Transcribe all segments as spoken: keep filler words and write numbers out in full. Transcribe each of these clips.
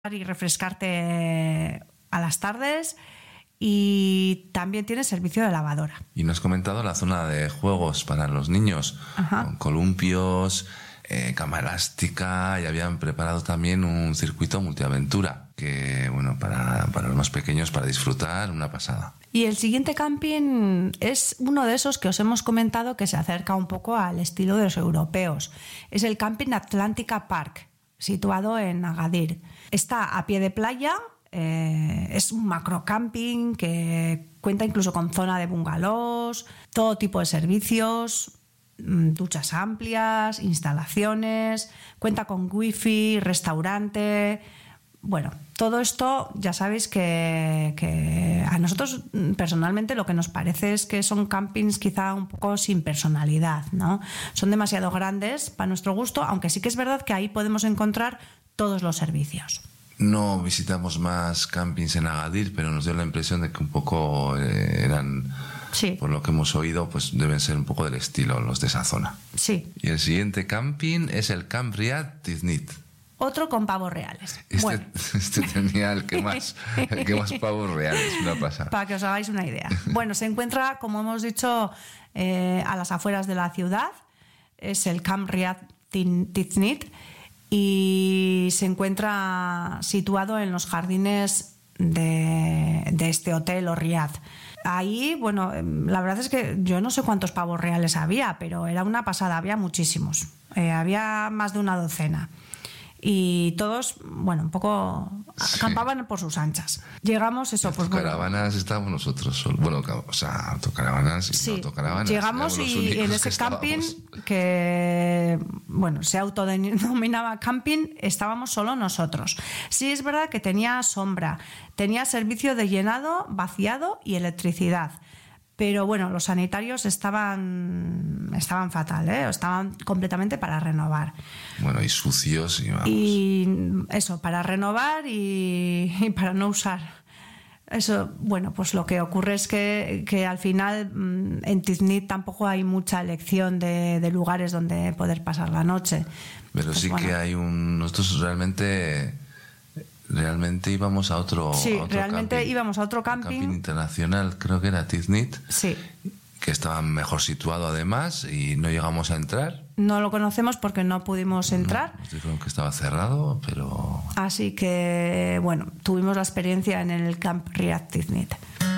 y refrescarte a las tardes, y también tiene servicio de lavadora. Y nos has comentado la zona de juegos para los niños. Ajá. Con columpios, eh, cama elástica, y habían preparado también un circuito multiaventura que, bueno, para, para los más pequeños, para disfrutar, una pasada. Y el siguiente camping es uno de esos que os hemos comentado que se acerca un poco al estilo de los europeos. Es el Camping Atlántica Park, situado en Agadir. Está a pie de playa, eh, es un macrocamping que cuenta incluso con zona de bungalows, todo tipo de servicios, duchas amplias, instalaciones, cuenta con wifi, restaurante. Bueno, todo esto ya sabéis que, que a nosotros personalmente lo que nos parece es que son campings quizá un poco sin personalidad, ¿no? Son demasiado grandes para nuestro gusto, aunque sí que es verdad que ahí podemos encontrar todos los servicios. No visitamos más campings en Agadir, pero nos dio la impresión de que un poco eh, eran, sí, por lo que hemos oído, pues deben ser un poco del estilo los de esa zona. Sí. Y el siguiente camping es el Camp Riad Tiznit. Otro con pavos reales. Este, bueno. este tenía el que más, el que más pavos reales, una pasada. Para que os hagáis una idea. Bueno, se encuentra, como hemos dicho, eh, a las afueras de la ciudad. Es el Camp Riad Tiznit y se encuentra situado en los jardines de, de este hotel o riad. Ahí, bueno, la verdad es que yo no sé cuántos pavos reales había, pero era una pasada, había muchísimos. Eh, había más de una docena. Y todos, bueno, un poco acampaban sí. por sus anchas. Llegamos, eso, pues autocaravanas bueno, estábamos nosotros solos. Bueno, o sea, autocaravanas y sí. no autocaravanas. Llegamos y en ese que camping estábamos. que, bueno, se autodenominaba camping, estábamos solo nosotros. Sí es verdad que tenía sombra, tenía servicio de llenado, vaciado y electricidad. Pero bueno, los sanitarios estaban estaban fatal, ¿eh? Estaban completamente para renovar. Bueno, y sucios y vamos. Y eso, para renovar y, y para no usar. Eso, bueno, pues lo que ocurre es que, que al final en Tiznit tampoco hay mucha elección de, de lugares donde poder pasar la noche. Pero pues sí bueno. que hay un... Nosotros realmente... Realmente íbamos a otro, sí, a otro realmente camping, íbamos a otro camping. camping internacional, creo que era Tiznit, sí. que estaba mejor situado además y no llegamos a entrar. No lo conocemos porque no pudimos entrar. No, dijeron que estaba cerrado, pero... Así que, bueno, tuvimos la experiencia en el Camp Riad Tiznit.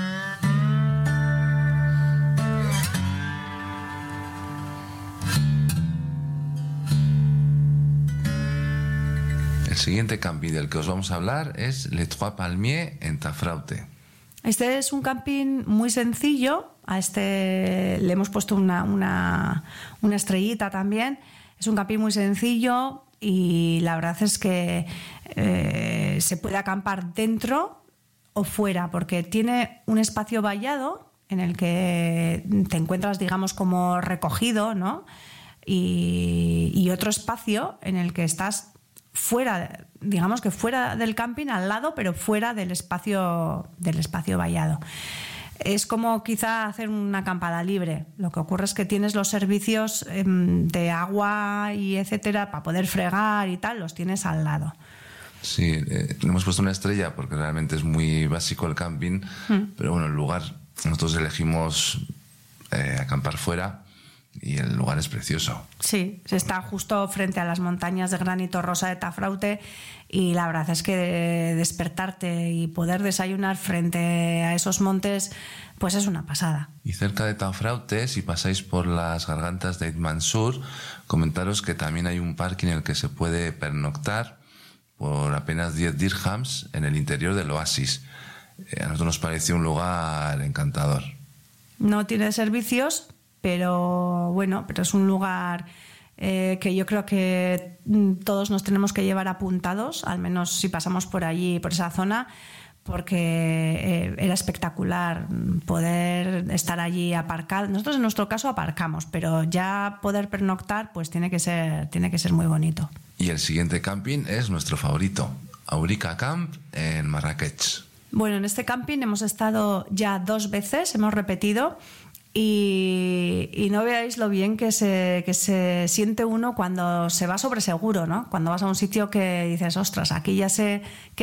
El siguiente camping del que os vamos a hablar es Les Trois Palmiers en Tafraute. Este es un camping muy sencillo. A este le hemos puesto una, una, una estrellita también. Es un camping muy sencillo y la verdad es que eh, se puede acampar dentro o fuera porque tiene un espacio vallado en el que te encuentras, digamos, como recogido, ¿no? Y, y otro espacio en el que estás fuera, digamos que fuera del camping, al lado, pero fuera del espacio del espacio vallado. Es como quizá hacer una acampada libre. Lo que ocurre es que tienes los servicios eh, de agua y etcétera para poder fregar y tal, los tienes al lado. Sí, eh, le hemos puesto una estrella porque realmente es muy básico el camping, mm. pero bueno, el lugar, nosotros elegimos eh, acampar fuera. Y el lugar es precioso. Sí, se está justo frente a las montañas de granito rosa de Tafraute y la verdad es que despertarte y poder desayunar frente a esos montes, pues es una pasada. Y cerca de Tafraute, si pasáis por las gargantas de Ait Mansur, comentaros que también hay un parque en el que se puede pernoctar por apenas diez dirhams en el interior del oasis. A nosotros nos pareció un lugar encantador. No tiene servicios, pero bueno, pero es un lugar eh, que yo creo que todos nos tenemos que llevar apuntados, al menos si pasamos por allí, por esa zona, porque eh, era espectacular poder estar allí aparcado. Nosotros en nuestro caso aparcamos, pero ya poder pernoctar pues tiene que ser, tiene que ser muy bonito. Y el siguiente camping es nuestro favorito, Aurica Camp en Marrakech. Bueno, en este camping hemos estado ya dos veces, hemos repetido. Y, y no veáis lo bien que se, que se siente uno cuando se va sobre seguro, ¿no? Cuando vas a un sitio que dices, ostras, aquí ya sé que